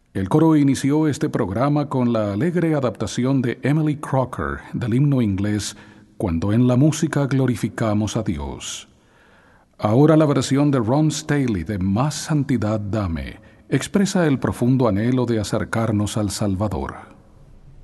El coro inició este programa con la alegre adaptación de Emily Crocker del himno inglés Cuando en la música glorificamos a Dios. Ahora la versión de Ron Staley de Más santidad dame expresa el profundo anhelo de acercarnos al Salvador.